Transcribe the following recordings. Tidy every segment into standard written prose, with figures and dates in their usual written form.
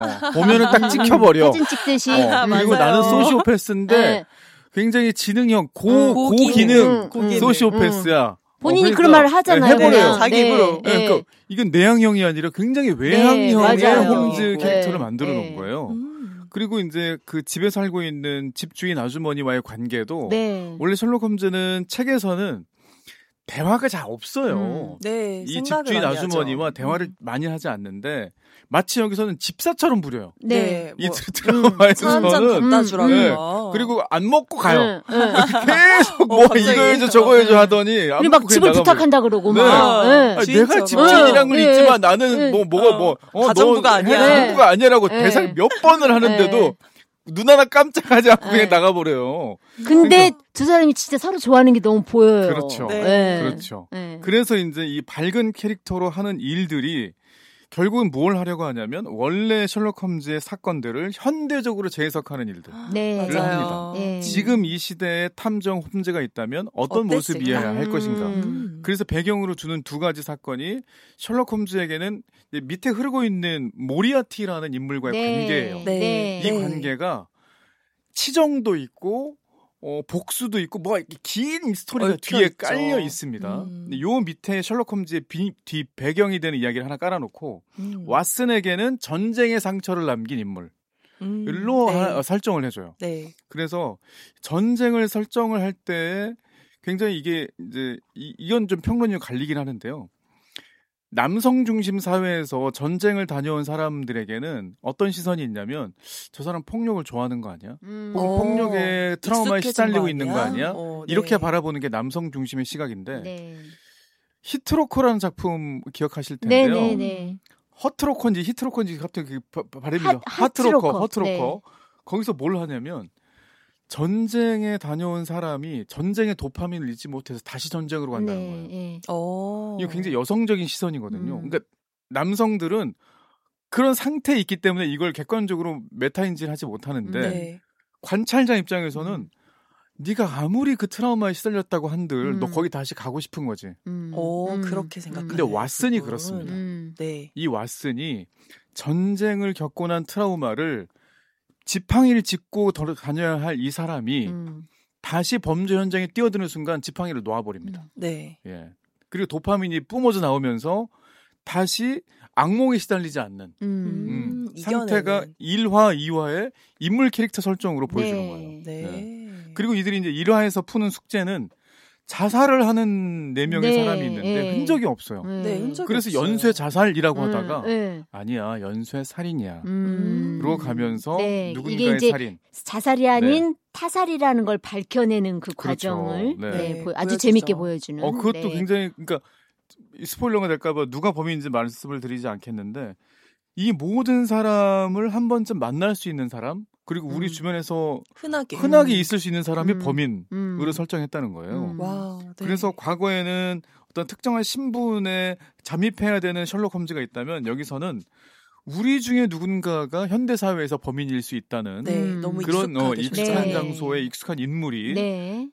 보면은 딱 찍혀버려. 사진 찍듯이. 그리고 나는 소시오패스인데 네. 굉장히 지능형 고기능 소시오패스야. 본인이 그런 말을 하잖아요. 해버려요. 자기 입으로. 네. 그러니까 이건 내향형이 아니라 굉장히 외향형의 네, 홈즈 캐릭터를 만들어 놓은 거예요. 그리고 이제 그 집에 살고 있는 집주인 아주머니와의 관계도 원래 셜록 홈즈는 책에서는 대화가 잘 없어요. 네, 이 집주인 아주머니와 대화를 많이 하지 않는데 마치 여기서는 집사처럼 부려요. 네. 이 드라마에서는 차 한잔 갖다 주라고요. 네. 그리고 안 먹고 가요. 계속 뭐 이거 해줘 저거 해줘 하더니 우리 막 집을 부탁한다 그러고 막. 내가 집주인이란 건 있지만 나는 가정부가 아니야. 가정부가 아니라고 대사를 몇 번을 하는데도 눈 하나 깜짝하지 않고 그냥 나가버려요. 근데 두 사람이 진짜 서로 좋아하는 게 너무 보여요. 그렇죠. 그렇죠. 그래서 이제 이 밝은 캐릭터로 하는 일들이 결국은 뭘 하려고 하냐면 원래 셜록 홈즈의 사건들을 현대적으로 재해석하는 일들을 합니다. 지금 이 시대에 탐정 홈즈가 있다면 어떤 모습이어야 할 것인가. 그래서 배경으로 두는 두 가지 사건이 셜록 홈즈에게는 밑에 흐르고 있는 모리아티라는 인물과의 관계예요. 이 관계가 치정도 있고 복수도 있고 뭐 긴 스토리가 뒤에 있죠. 깔려 있습니다. 요 밑에 셜록 홈즈의 뒤 배경이 되는 이야기를 하나 깔아놓고 왓슨에게는 전쟁의 상처를 남긴 인물로 설정을 해줘요. 그래서 전쟁을 설정을 할 때 굉장히 이게 이제 이건 좀 평론이 갈리긴 하는데요. 남성 중심 사회에서 전쟁을 다녀온 사람들에게는 어떤 시선이 있냐면 저 사람 폭력을 좋아하는 거 아니야? 폭력에 트라우마에 시달리고 있는 거 아니야? 이렇게 바라보는 게 남성 중심의 시각인데 히트로커라는 작품 기억하실 텐데요. 허트로커인지 히트로커인지 갑자기 발음이 허트로커. 거기서 뭘 하냐면 전쟁에 다녀온 사람이 전쟁의 도파민을 잊지 못해서 다시 전쟁으로 간다는 거예요. 이거 굉장히 여성적인 시선이거든요. 그러니까 남성들은 그런 상태에 있기 때문에 이걸 객관적으로 메타인지하지 못하는데 관찰자 입장에서는 네가 아무리 그 트라우마에 시달렸다고 한들 너 거기 다시 가고 싶은 거지. 그렇게 생각하는. 근데 왓슨이 그렇습니다. 이 왓슨이 전쟁을 겪고 난 트라우마를 지팡이를 짚고 다녀야 할 이 사람이 다시 범죄 현장에 뛰어드는 순간 지팡이를 놓아버립니다. 그리고 도파민이 뿜어져 나오면서 다시 악몽에 시달리지 않는 상태가 1화, 2화의 인물 캐릭터 설정으로 보여주는 거예요. 그리고 이들이 이제 1화에서 푸는 숙제는 자살을 하는 4명의 사람이 있는데 흔적이 없어요. 그래서 연쇄 자살이라고 하다가 아니야 연쇄 살인이야. 그러고 가면서 누군가의 이게 살인. 자살이 아닌 타살이라는 걸 밝혀내는 그 과정을 아주 재밌게 보여주는. 그것도 굉장히 그러니까 스포일러가 될까봐 누가 범인인지 말씀을 드리지 않겠는데 이 모든 사람을 한 번쯤 만날 수 있는 사람 그리고 우리 주변에서 흔하게 있을 수 있는 사람이 범인으로 설정했다는 거예요. 그래서 과거에는 어떤 특정한 신분에 잠입해야 되는 셜록 홈즈가 있다면 여기서는 우리 중에 누군가가 현대 사회에서 범인일 수 있다는 너무 그런 익숙한 장소에 익숙한 인물이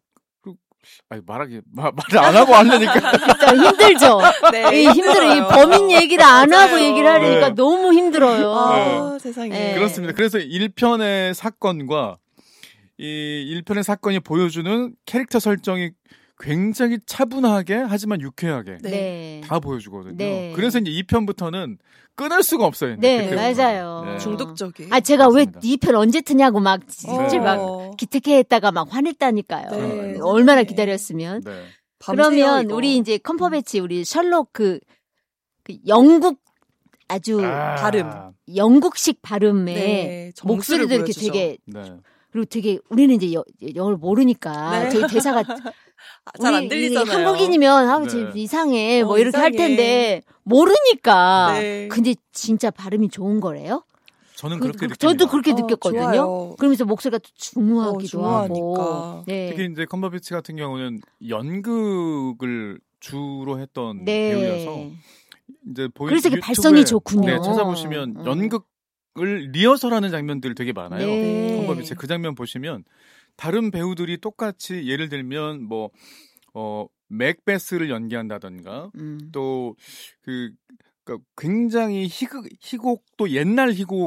말을 안 하고 하려니까 힘들죠. 힘들어. 이 범인 얘기를 안 하고 얘기를 하려니까 너무 힘들어요. 세상에. 그렇습니다. 그래서 1편의 사건과 이 1편의 사건이 보여주는 캐릭터 설정이 굉장히 차분하게 하지만 유쾌하게 다 보여주거든요. 그래서 이제 2편부터는 끊을 수가 없어요. 맞아요. 중독적이. 제가 왜 2편 언제 트냐고 막 진짜 막 기특해했다가 막 화냈다니까요. 얼마나 기다렸으면. 그러면 우리 이제 컴퍼배치 우리 셜록 그 영국 아주 발음, 영국식 발음에 목소리도 이렇게 되게 그리고 되게 우리는 이제 영어를 모르니까 되게 대사가 잘 안 들리잖아요. 한국인이면 이상해 뭐 이렇게 할 텐데 모르니까 근데 진짜 발음이 좋은 거래요? 저는 그렇게 느낍니다. 저도 그렇게 느꼈거든요. 좋아요. 그러면서 목소리가 중후하기도 하고. 특히 이제 컴버비치 같은 경우는 연극을 주로 했던 배우여서 이제 그래서 이게 발성이 좋군요. 찾아보시면 연극을 리허설하는 장면들 되게 많아요. 컴버비치 그 장면 보시면 다른 배우들이 똑같이 예를 들면 맥베스를 연기한다던가 또 그 그러니까 굉장히 희곡도 옛날 희곡